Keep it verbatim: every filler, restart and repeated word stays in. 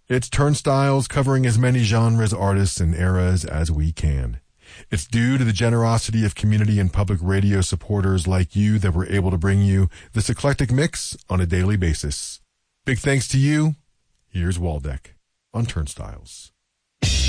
It's Turnstiles, covering as many genres, artists, and eras as we can. It's due to the generosity of community and public radio supporters like you that we're able to bring you this eclectic mix on a daily basis. Big thanks to you. Here's Waldeck on Turnstiles.